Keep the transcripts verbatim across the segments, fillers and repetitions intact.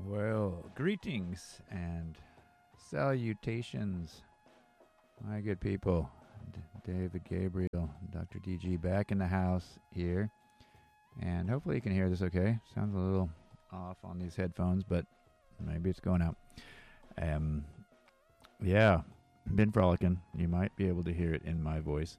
Well, greetings and salutations, my good people. D- David Gabriel, Doctor D G back in the house here. And hopefully you can hear this okay. Sounds a little off on these headphones, but maybe it's going out. Um, yeah, been frolicking. You might be able to hear it in my voice.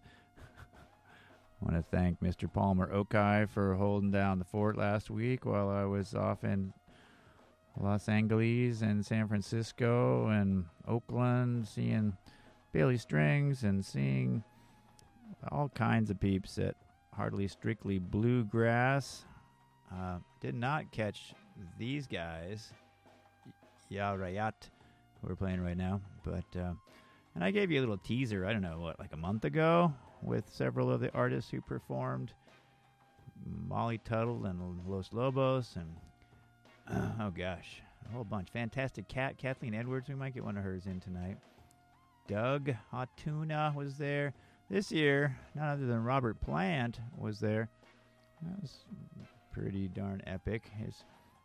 I want to thank Mister Palmer Okai for holding down the fort last week while I was off in Los Angeles and San Francisco and Oakland, seeing Bailey Strings and seeing all kinds of peeps at Hardly Strictly Bluegrass. Uh, did not catch these guys, Ya Rayat, who are playing right now. But uh, and I gave you a little teaser, I don't know, what, like a month ago, with several of the artists who performed. Molly Tuttle and Los Lobos and Uh, oh gosh, a whole bunch. Fantastic Cat, Kathleen Edwards. We might get one of hers in tonight. Doug Hatuna was there this year. None other than Robert Plant was there. That was pretty darn epic. His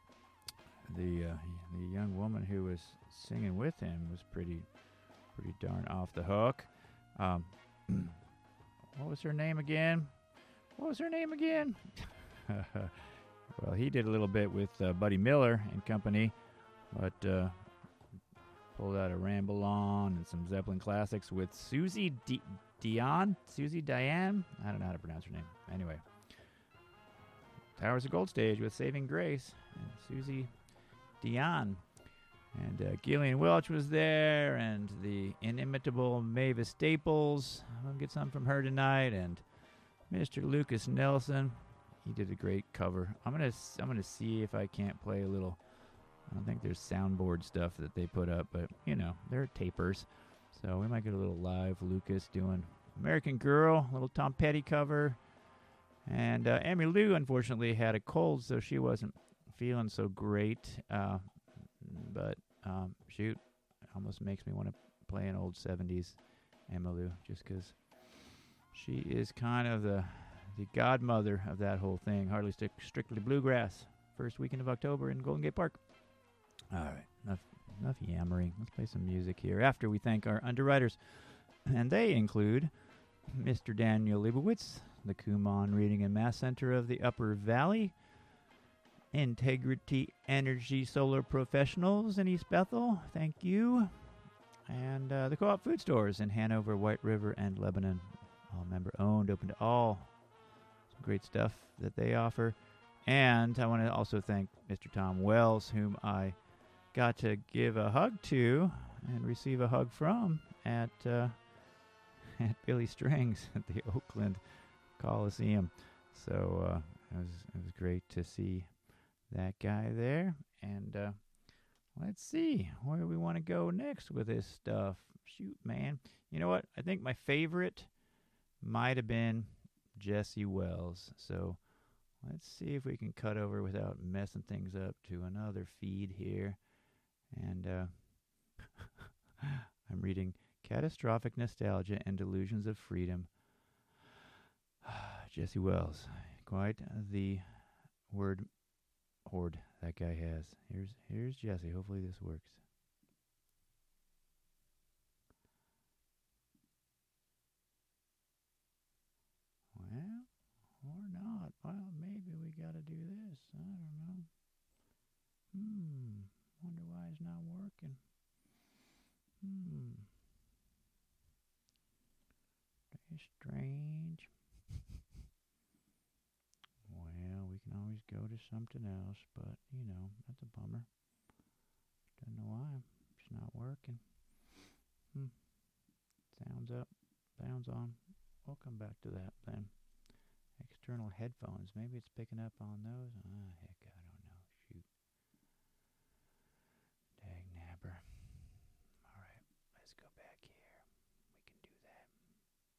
the uh, the young woman who was singing with him was pretty pretty darn off the hook. Um, what was her name again? What was her name again? Well, he did a little bit with uh, Buddy Miller and company, but uh, pulled out a Ramble On and some Zeppelin classics with Susie D- Dion? Susie Diane? I don't know how to pronounce her name. Anyway, Towers of Gold stage with Saving Grace and Susie Dion. And uh, Gillian Welch was there, and the inimitable Mavis Staples. I'll get some from her tonight, and Mister Lucas Nelson. He did a great cover. I'm gonna I'm gonna see if I can't play a little. I don't think there's soundboard stuff that they put up, but you know they're tapers, so we might get a little live Lucas doing American Girl, a little Tom Petty cover, and uh, Amy Lou unfortunately had a cold, so she wasn't feeling so great. Uh, but um, shoot, it almost makes me want to play an old seventies Amy Lou just because she is kind of the the godmother of that whole thing. Hardly Stric- Strictly Bluegrass, first weekend of October in Golden Gate Park. All right, enough, enough yammering. Let's play some music here after we thank our underwriters. And they include Mister Daniel Leibowitz, the Kumon Reading and Math Center of the Upper Valley, Integrity Energy Solar Professionals in East Bethel, thank you, and uh, the Co-op Food Stores in Hanover, White River, and Lebanon, all member-owned, open to all. Great stuff that they offer. And I want to also thank Mister Tom Wells, whom I got to give a hug to and receive a hug from at uh, at Billy Strings at the Oakland Coliseum. So uh, it was it was great to see that guy there. And uh, let's see where we want to go next with this stuff. Shoot, man. You know what? I think my favorite might have been Jesse Wells. So let's see if we can cut over without messing things up to another feed here. And uh, I'm reading Catastrophic Nostalgia and Delusions of Freedom. Jesse Wells. Quite the word hoard that guy has. Here's here's Jesse. Hopefully this works. Well, or not. Well, maybe we got to do this. I don't know. Hmm. Wonder why it's not working. Hmm. Very strange. Well, we can always go to something else, but, you know, that's a bummer. Don't know why. It's not working. Hmm. Sounds up. Sounds on. We'll come back to that then. External headphones. Maybe it's picking up on those. Ah, heck.